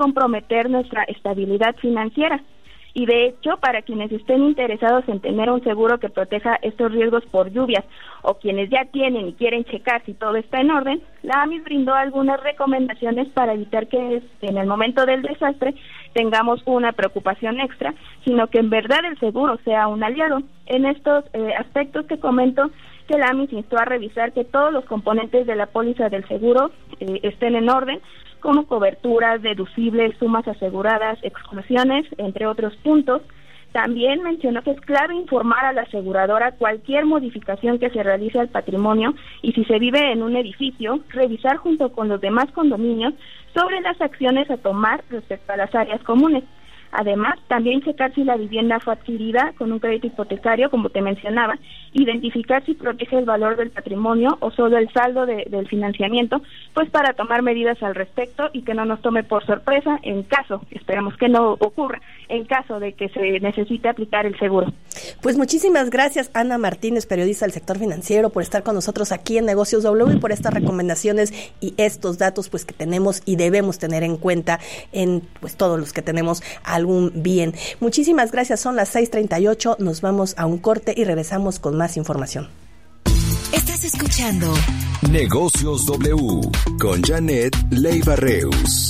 comprometer nuestra estabilidad financiera. Y de hecho, para quienes estén interesados en tener un seguro que proteja estos riesgos por lluvias, o quienes ya tienen y quieren checar si todo está en orden, la AMIS brindó algunas recomendaciones para evitar que en el momento del desastre tengamos una preocupación extra, sino que en verdad el seguro sea un aliado. En estos aspectos que comento, que la AMIS instó a revisar que todos los componentes de la póliza del seguro estén en orden, como coberturas, deducibles, sumas aseguradas, exclusiones, entre otros puntos. También mencionó que es clave informar a la aseguradora cualquier modificación que se realice al patrimonio y si se vive en un edificio, revisar junto con los demás condominios sobre las acciones a tomar respecto a las áreas comunes. Además, también checar si la vivienda fue adquirida con un crédito hipotecario, como te mencionaba, identificar si protege el valor del patrimonio o solo el saldo del financiamiento, pues para tomar medidas al respecto y que no nos tome por sorpresa en caso, esperamos que no ocurra, en caso de que se necesite aplicar el seguro. Pues muchísimas gracias, Ana Martínez, periodista del sector financiero, por estar con nosotros aquí en Negocios W y por estas recomendaciones y estos datos pues que tenemos y debemos tener en cuenta en pues todos los que tenemos algún bien. Muchísimas gracias, son las 6:38, nos vamos a un corte y regresamos con más información. Estás escuchando Negocios W con Janet Leiva Reus.